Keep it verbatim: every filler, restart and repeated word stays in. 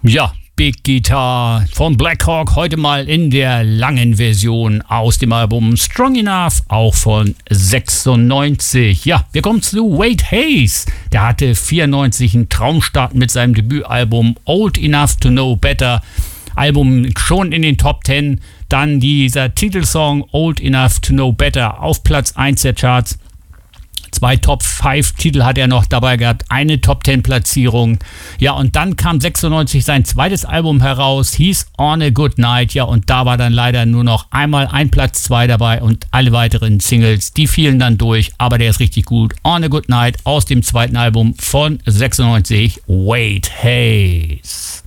Ja, Big Guitar von Black Hawk, heute mal in der langen Version aus dem Album Strong Enough, auch von sechsundneunzig. Ja, wir kommen zu Wade Hayes. Der hatte vierundneunzig einen Traumstart mit seinem Debütalbum Old Enough to Know Better. Album schon in den Top Ten. Dann dieser Titelsong Old Enough to Know Better auf Platz eins der Charts. Zwei Top fünf Titel hat er noch dabei gehabt, eine Top zehn Platzierung. Ja, und dann kam sechsundneunzig sein zweites Album heraus, hieß On a Good Night. Ja, und da war dann leider nur noch einmal ein Platz zwei dabei und alle weiteren Singles, die fielen dann durch. Aber der ist richtig gut. On a Good Night aus dem zweiten Album von sechsundneunzig, Wade Hayes.